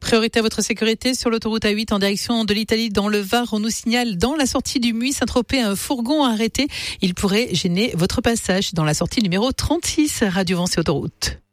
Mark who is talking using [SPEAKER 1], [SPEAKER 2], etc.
[SPEAKER 1] Priorité à votre sécurité sur l'autoroute A8 en direction de l'Italie dans le Var. On nous signale dans la sortie du Muy Saint-Tropez un fourgon arrêté. Il pourrait gêner votre passage dans la sortie numéro 36 Radio Vence et Autoroute.